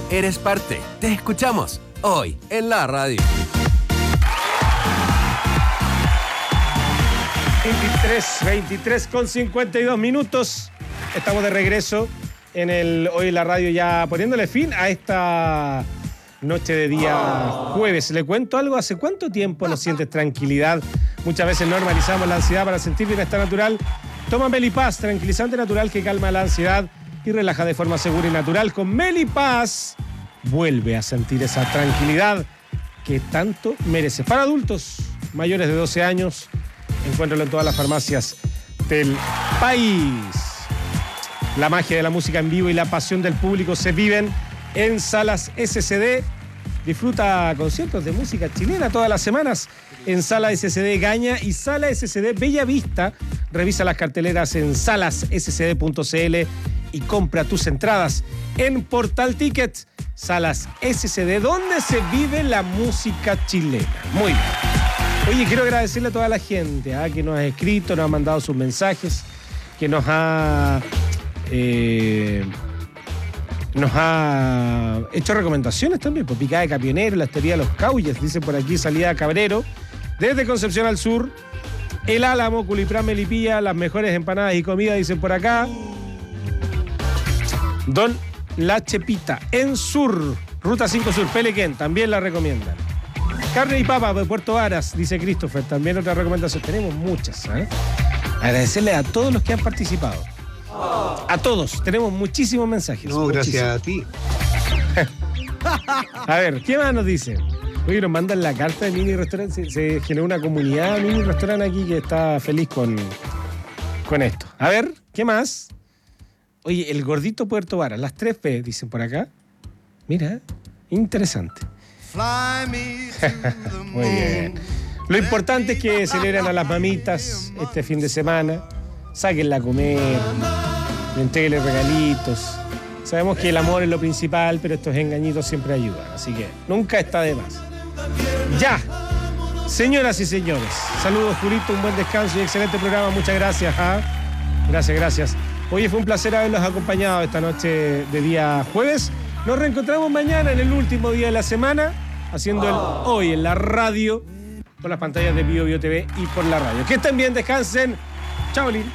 eres parte. Te escuchamos hoy en la radio. 23 con 52 minutos. Estamos de regreso en hoy en la radio, ya poniéndole fin a esta noche de día jueves. ¿Le cuento algo? ¿Hace cuánto tiempo no sientes tranquilidad? Muchas veces normalizamos la ansiedad para sentir bienestar natural. Toma Melipaz, tranquilizante natural que calma la ansiedad y relaja de forma segura y natural. Con Melipaz vuelve a sentir esa tranquilidad que tanto merece. Para adultos mayores de 12 años, encuéntralo en todas las farmacias del país. La magia de la música en vivo y la pasión del público se viven en Salas SCD. Disfruta conciertos de música chilena todas las semanas en Sala SCD Gaña y Sala SCD Bella Vista. Revisa las carteleras en salasscd.cl y compra tus entradas en Portal Tickets. Salas SCD, donde se vive la música chilena. Muy bien. Oye, quiero agradecerle a toda la gente que nos ha escrito, nos ha mandado sus mensajes, que nos ha hecho recomendaciones también. Por Picada de Capionero, la Hostería Los Cauyes, dice por aquí, Salida Cabrero. Desde Concepción al Sur, El Álamo, Culiprán, Melipilla, las mejores empanadas y comida, dicen por acá. Don La Chepita, en Sur, Ruta 5 Sur, Pelequén, también la recomiendan. Carne y papa de Puerto Varas, dice Christopher, también otra recomendación. Tenemos muchas, Agradecerle a todos los que han participado. A todos, tenemos muchísimos mensajes. No, gracias a ti. A ver, ¿qué más nos dice? Oye, nos mandan la carta de Mini Restaurante. Se generó una comunidad de Mini Restaurante aquí que está feliz con esto. A ver, ¿qué más? Oye, el gordito Puerto Varas, las 3P, dicen por acá. Mira, interesante. Muy bien. Lo importante es que celebren a las mamitas este fin de semana. Sáquenla a comer, entréguenle regalitos. Sabemos que el amor es lo principal, pero estos engañitos siempre ayudan. Así que nunca está de más. Ya, señoras y señores. Saludos, Julito, un buen descanso y excelente programa. Muchas gracias. Gracias. Oye, fue un placer haberlos acompañado esta noche de día jueves. Nos reencontramos mañana en el último día de la semana, haciendo el Hoy en la radio, por las pantallas de Bio TV y por la radio. Que estén bien, descansen. Chao, Lin.